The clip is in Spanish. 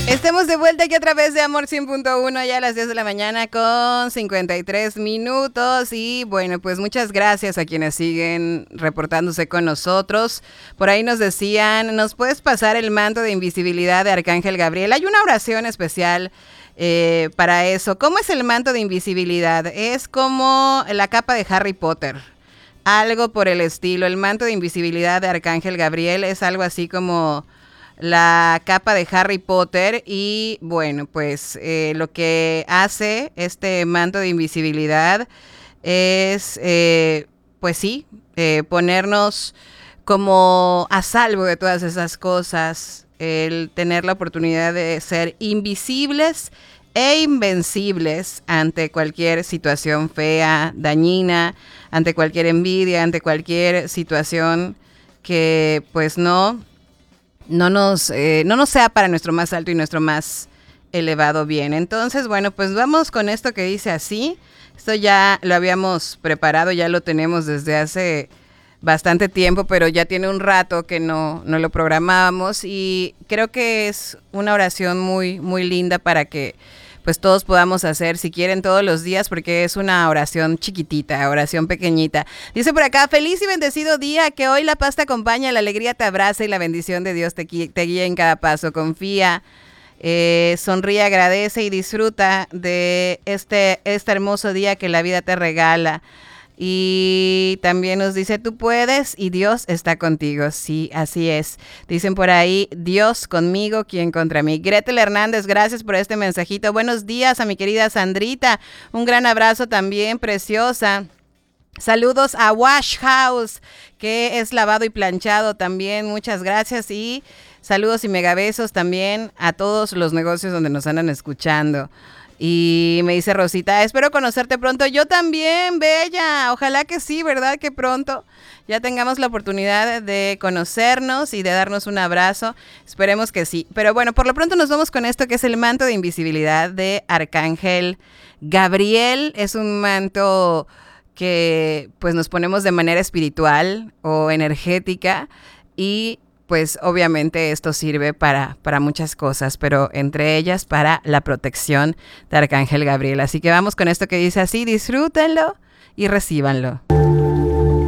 Estamos de vuelta aquí a través de Amor 100.1 ya a las 10 de la mañana con 53 minutos y bueno, pues muchas gracias a quienes siguen reportándose con nosotros. Por ahí nos decían, ¿nos puedes pasar el manto de invisibilidad de Arcángel Gabriel? Hay una oración especial para eso. ¿Cómo es el manto de invisibilidad? Es como la capa de Harry Potter. Algo por el estilo. El manto de invisibilidad de Arcángel Gabriel es algo así como la capa de Harry Potter y bueno, pues lo que hace este manto de invisibilidad es, pues sí, ponernos como a salvo de todas esas cosas, el tener la oportunidad de ser invisibles e invencibles ante cualquier situación fea, dañina, ante cualquier envidia, ante cualquier situación que pues no nos sea para nuestro más alto y nuestro más elevado bien. Entonces, bueno, pues vamos con esto que dice así. Esto ya lo habíamos preparado, ya lo tenemos desde hace bastante tiempo, pero ya tiene un rato que no lo programábamos y creo que es una oración muy, muy linda para que pues todos podamos hacer, si quieren, todos los días, porque es una oración chiquitita, oración pequeñita. Dice por acá, feliz y bendecido día, que hoy la paz te acompaña, la alegría te abraza y la bendición de Dios te guía en cada paso. Confía, sonríe, agradece y disfruta de este hermoso día que la vida te regala. Y también nos dice, tú puedes y Dios está contigo. Sí, así es. Dicen por ahí, Dios conmigo, ¿quién contra mí? Gretel Hernández, gracias por este mensajito. Buenos días a mi querida Sandrita. Un gran abrazo también, preciosa. Saludos a Wash House, que es lavado y planchado también. Muchas gracias y saludos y megabesos también a todos los negocios donde nos andan escuchando. Y me dice Rosita, espero conocerte pronto. Yo también, bella. Ojalá que sí, ¿verdad? Que pronto ya tengamos la oportunidad de conocernos y de darnos un abrazo. Esperemos que sí. Pero bueno, por lo pronto nos vamos con esto que es el manto de invisibilidad de Arcángel Gabriel. Es un manto que pues nos ponemos de manera espiritual o energética y pues obviamente esto sirve para muchas cosas, pero entre ellas para la protección de Arcángel Gabriel. Así que vamos con esto que dice así, disfrútenlo y recíbanlo.